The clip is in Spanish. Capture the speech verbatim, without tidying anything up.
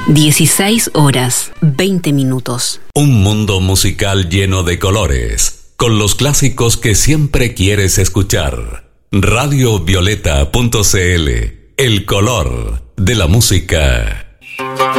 dieciséis horas, veinte minutos. Un mundo musical lleno de colores, con los clásicos que siempre quieres escuchar. radio violeta punto c l, el color de la música.